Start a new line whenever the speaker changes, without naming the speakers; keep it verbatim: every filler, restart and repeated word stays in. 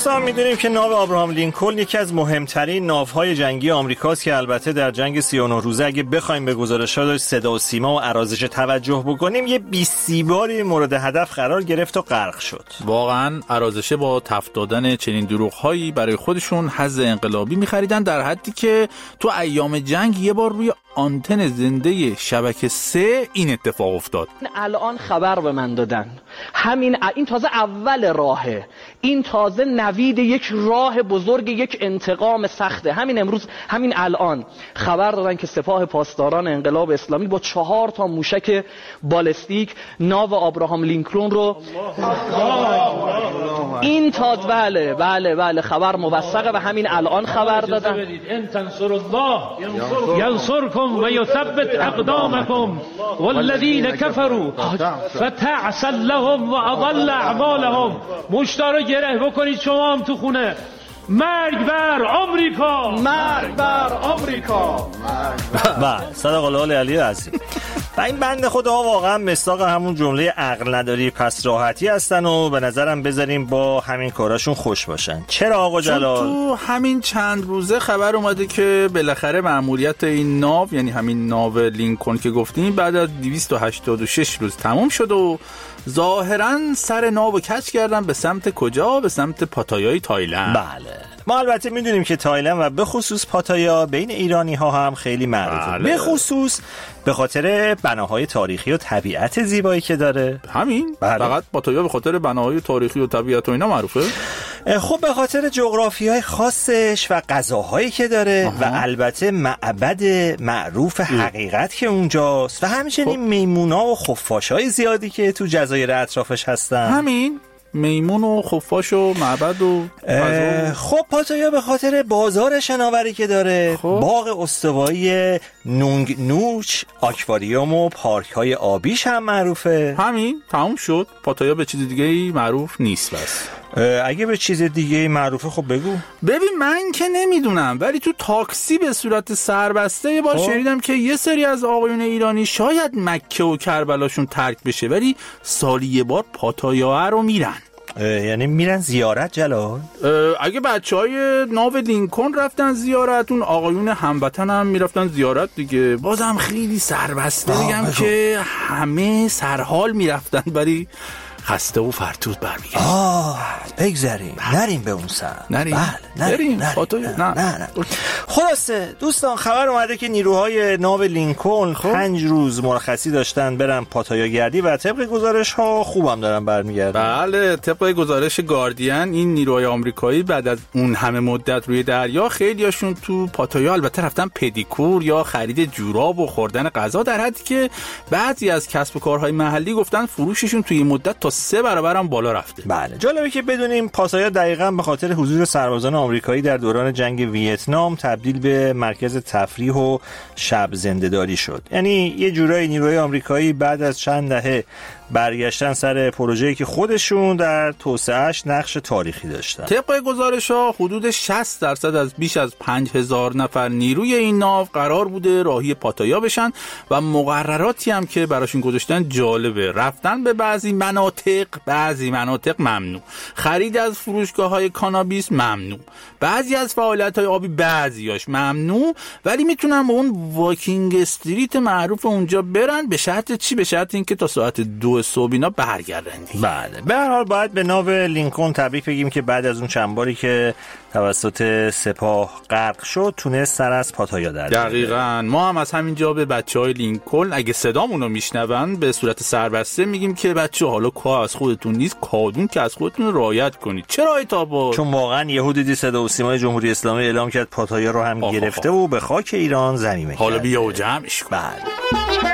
دوستان میدونیم که ناو ابراهام لینکلن یکی از مهمترین ناوهای جنگی آمریکاست که البته در جنگ سی و نه روزه اگه بخوایم به گزارش‌ها صدا و سیما و ارازش توجه بکنیم یه بیست باری مورد هدف قرار گرفت و غرق شد.
واقعا ارازشه با تفت دادن چنین دروغ‌هایی برای خودشون حظ انقلابی می‌خریدن، در حدی که تو ایام جنگ یه بار روی آنتن زنده شبکه سه این اتفاق افتاد.
الان خبر به من دادن همین این تازه اول راهه، این تازه نوید یک راه بزرگ، یک انتقام سخته. همین امروز همین الان خبر دادن که سپاه پاسداران انقلاب اسلامی با چهار تا موشک بالستیک ناو ابراهام لینکلن رو این تازه بله بله بله خبر موثقه و همین الان خبر دادن.
ان تنصروا الله ینصرکم و یثبت اقدامکم والذین کفروا فتعسا لهم و اضل اعمالهم. مشتا رو گره بکنید شما هم تو خونه. مرگ بر آمریکا،
مرگ بر آمریکا.
بله صدق الله علی عظیم. و این بنده خدا واقعا مصداق همون جمله عقل نداری پس راحتی هستن و به نظرم بذاریم با همین کاراشون خوش باشن. چرا آقا جلال؟
تو همین چند روزه خبر اومده که بالاخره مأموریت این ناو، یعنی همین ناو لینکلن که گفتیم، بعد از دویست و هشتاد و شش روز تموم شد و ظاهرا سر ناو کج کردن به سمت کجا؟ به سمت پاتایای تایلند.
بله ما البته میدونیم که تایلند و به خصوص پاتایا بین ایرانی ها هم خیلی معروفه. بله. به خصوص به خاطر بناهای تاریخی و طبیعت زیبایی که داره.
همین؟ بله. فقط پاتایا به خاطر بناهای تاریخی و طبیعت و اینا معروفه؟
خب به خاطر جغرافیای خاصش و غذاهایی که داره. آها. و البته معبد معروف حقیقت که اونجاست و همچنین میمونا و خفاشای زیادی که تو جزایر اطرافش هستن.
همین؟ میمون و خفاش و معبد و
خب پاتایا به خاطر بازار شناوری که داره. خب. باغ استوایی نونگ نوچ، آکواریوم و پارک های آبیش هم معروفه.
همین تموم شد. پاتایا به چیز دیگه ای معروف نیست. بس
اگه به چیز دیگه ای معروفه خب بگو.
ببین من که نمیدونم، ولی تو تاکسی به صورت سربسته یه بار شنیدم که یه سری از آقایون ایرانی شاید مکه و کربلاشون ترک بشه ولی سالی یه بار پاتایا رو میرن.
یعنی میرن زیارت جلال؟
اگه بچه های ناو لینکلن رفتن زیارت، اون آقایون هموطن هم میرفتن زیارت دیگه. بازم خیلی سربسته بگم که همه سرحال میرفتن ولی خسته و فرتود برمیگشت.
آه بگذاریم نریم به اون سر.
نریم
بله نریم
نریم
نه نه نه خلاصه دوستان خبر اومده که نیروهای ناو لینکلن پنج روز مرخصی داشتن برن پاتایا گردی و طبق گزارش ها خوبم دارن برمیگردن.
بله طبق گزارش گاردین این نیروهای آمریکایی بعد از اون همه مدت روی دریا خیلیاشون تو پاتایا البته رفتن پدیکور یا خرید جوراب و خوردن غذا، در حدی که بعضی از کسب و کارهای محلی گفتن فروششون توی مدت تا سه برابر هم بالا رفته.
بله جالبه که بدونیم پاتایا دقیقاً به خاطر حضور سربازان آمریکایی در دوران جنگ ویتنام تبدیل به مرکز تفریح و شب زنده‌داری شد. یعنی یه جورایی نیروهای آمریکایی بعد از چند دهه برگشتن سر پروژه‌ای که خودشون در توسعه‌اش نقش تاریخی داشتن.
طبق گزارش‌ها حدود شصت درصد از بیش از پنج هزار نفر نیروی این ناو قرار بوده راهی پاتایا بشن و مقرراتی هم که براشون گذاشتن جالبه. رفتن به بعضی مناطق بعضی مناطق ممنوع، خرید از فروشگاه‌های کانابیس ممنوع، بعضی از فعالیت‌های آبی بعضیاش ممنوع، ولی میتونن به اون واکینگ استریت معروف اونجا برن به شرط چی؟ به شرط اینکه تا ساعت دو صبح اینا برگردن.
بله به هر حال باید به ناو لینکلن تبریک بگیم که بعد از اون چند باری که توسط سپاه غرق شد تونست سر از پاتایا در بیاره.
دقیقاً ما هم از همینجا به بچهای لینکلن اگه صدامون رو میشنون به صورت سربسته میگیم که بچه حالا کار از خودتون نیست، کادون که از خودتون رعایت کنید. چرا ایتابا؟
چون واقعا یهودی صدا و سیمای جمهوری اسلامی اعلام کرد پاتایا رو هم آخ گرفته آخ. و به خاک ایران ضمیمه کرد.
حالا بیا و جمعش کن.
بله